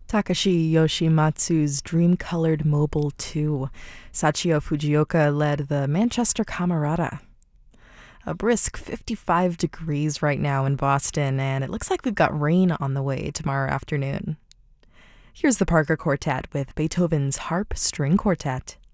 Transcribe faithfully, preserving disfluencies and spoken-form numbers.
Takashi Yoshimatsu's Dream-Colored Mobile two. Sachio Fujioka led the Manchester Camerata. A brisk fifty-five degrees right now in Boston, and it looks like we've got rain on the way tomorrow afternoon. Here's the Parker Quartet with Beethoven's Harp String Quartet.